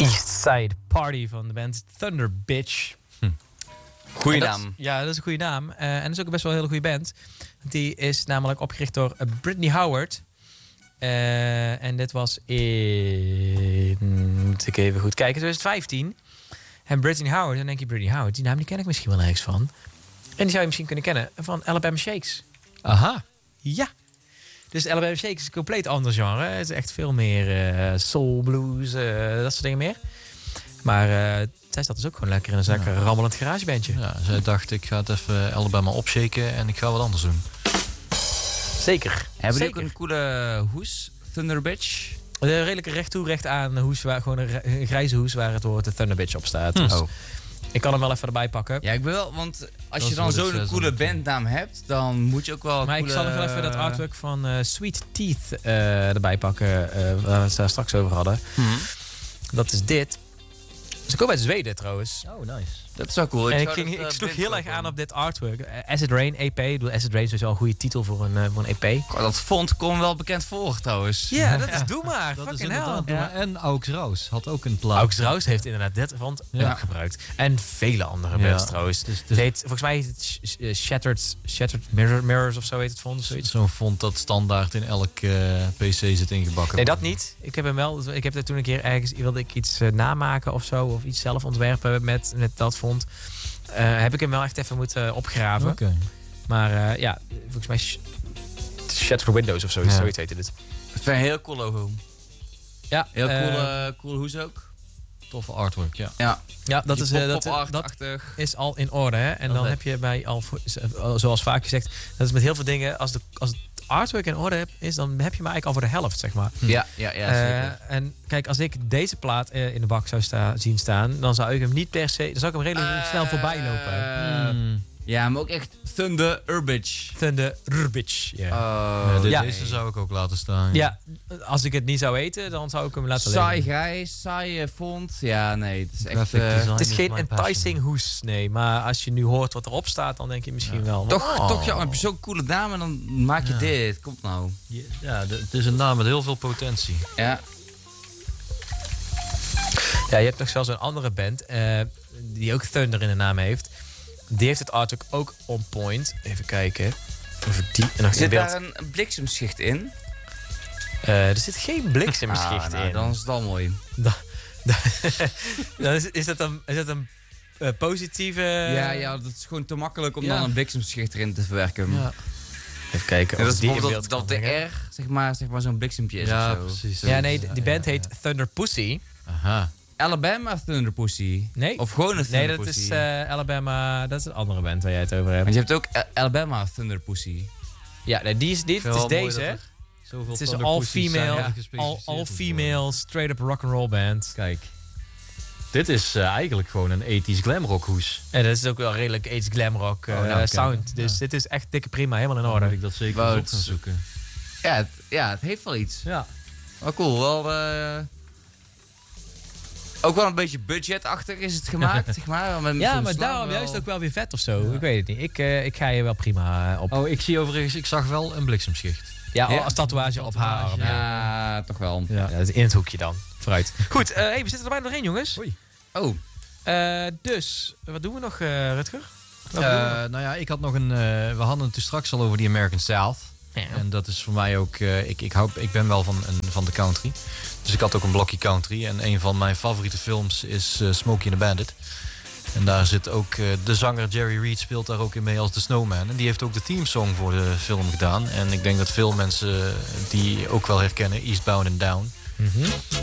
East Side Party van de band Thunder Bitch. Goeie naam. Ja, dat is een goede naam. En dat is ook best wel een hele goede band. Die is namelijk opgericht door Brittany Howard. En dit was in... Moet ik even goed kijken. 2015. En Brittany Howard, dan denk je Brittany Howard. Die naam die ken ik misschien wel ergens van. En die zou je misschien kunnen kennen van Alabama Shakes. Aha. Ja. Dus Alabama Shakes is een compleet ander genre. Het is echt veel meer soul, blues, dat soort dingen meer. Maar zij zat dus ook gewoon lekker in een lekker rammelend garagebandje. Ja, zij dacht, ik ga het even Alabama opshaken en ik ga wat anders doen. Zeker. Hebben die Zeker. ook een coole hoes? Thunder Bitch? Een redelijke recht toe, recht aan hoes, gewoon een grijze hoes waar het woord de Thunder Bitch op staat. Dus ik kan hem wel even erbij pakken. Ja, ik ben wel, want als Dat je dan is wat zo'n het coole zes, bandnaam hebt, dan moet je ook wel Maar coole... ik zal nog wel even dat artwork van Sweet Teeth erbij pakken, waar we het daar straks over hadden. Dat is dit. Ze komen uit Zweden trouwens. Oh, nice. Dat is wel cool. En zou ik dat, sloeg heel erg aan op dit artwork. Acid Rain EP. Ik bedoel, Acid Rain is sowieso een goede titel voor een EP. Dat font komt wel bekend voor trouwens. Ja, dat is Doe Maar. Dat is Fucking hell. inderdaad. Ja. En Aux Raus had ook een plaat. Aux Raus heeft inderdaad dit font Ja. gebruikt. En vele andere bands trouwens. Dus Het heet, volgens mij heet het Shattered Mirrors of zo heet het font. Of zoiets. zo'n font dat standaard in elk PC zit ingebakken. Nee, dat niet. Ik heb hem wel. Ik heb er toen een keer ergens wilde ik iets namaken of zo. Of iets zelf ontwerpen met dat font. Heb ik hem wel echt even moeten opgraven. Oké. Maar ja, volgens mij Shattered Windows of zoiets. Ja. Zoiets heette dit. Het is een heel cool logo. Ja, Heel cool hoes ook. Toffe artwork, ja. Ja, ja, dat is dat pop-art-achtig. is al in orde. Hè? En Dat dan is- heb je bij al, zoals vaak gezegd, dat is met heel veel dingen, als het artwork in orde is, dan heb je maar eigenlijk al voor de helft, zeg maar. Ja, zeker. En kijk, als ik deze plaat in de bak zou zien staan, dan zou ik hem niet per se, dan zou ik hem redelijk snel voorbij lopen. Ja, maar ook echt Thunder Urbitch. Thunder Bitch. Ja. Ja, Ja. Deze zou ik ook laten staan. Ja, als ik het niet zou eten, dan zou ik hem laten Saai liggen. grijs, saai font. Ja, nee, het is echt... Graphic design. Het is is geen my enticing hoes, nee. Maar als je nu hoort wat erop staat, dan denk je misschien wel... Toch, ja, heb je zo'n coole naam en dan maak je Ja. dit. Komt nou. Ja, het is een naam met heel veel potentie. Ja. Ja, je hebt nog zelfs een andere band die ook Thunder in de naam heeft. Die heeft het artwork ook on point. Even kijken of ik die nog in Zit beeld... daar een bliksemschicht in? Er zit geen bliksemschicht nou, in. dan is het al mooi. Dan is dat een positieve... Ja, dat is gewoon te makkelijk om Ja. dan een bliksemschicht erin te verwerken. Ja, Even kijken En of dat is die in bijvoorbeeld beeld dat kan de brengen. R, zeg maar zo'n bliksempje is ja of zo. precies. Ja, nee, die band heet Thunder Pussy. Aha. Alabama Thunder Pussy. Nee. Of gewoon een Thunder Nee, dat Pussy. is Alabama... Dat is een andere band waar jij het over hebt. Want je hebt ook Alabama Thunder Pussy. Ja, nee, die is Ik vind het is wel mooi deze. dat hè? er zoveel Het is een Thunder Pussies zijn all-female, gespecialiseerd in all-female, straight-up rock'n'roll band. Kijk. Dit is eigenlijk gewoon een 80s glamrock hoes. En dat is ook wel redelijk age glam rock nou, sound. kijk. Dus Ja. dit is echt dikke prima, helemaal in Dan moet orde. ik dat zeker Wou eens op het- gaan zoeken. Ja, het heeft wel iets. Ja. Wel cool. Ook wel een beetje budgetachtig is het gemaakt, zeg maar. Met Ja, zo'n maar slang daarom wel. juist ook wel weer vet of zo. Ja. Ik weet het niet. Ik ga je wel prima op. Oh, ik zie overigens, ik zag wel een bliksemschicht. Ja, Ja. als tatoeage op haar arm. Ja, toch wel. Ja. Ja, dat is in het hoekje dan. Vooruit. Goed, we zitten er bijna doorheen, jongens. Oei. Oh, Dus, wat doen we nog, Rutger? Wat doen we nog? Nou ja, ik had nog een... we hadden het dus straks al over die American South. Ja. En dat is voor mij ook... ik ben wel van de country. Dus ik had ook een blokje country. En een van mijn favoriete films is Smokey and the Bandit. En daar zit ook... de zanger Jerry Reed speelt daar ook in mee als The Snowman. En die heeft ook de teamsong voor de film gedaan. En ik denk dat veel mensen die ook wel herkennen. Eastbound and Down.